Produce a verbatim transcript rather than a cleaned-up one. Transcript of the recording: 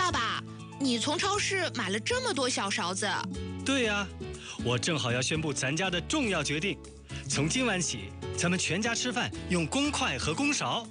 爸爸，你从超市买了这么多小勺子？ 对呀，我正好要宣布咱家的重要决定。从今晚起，咱们全家吃饭用公筷和公勺。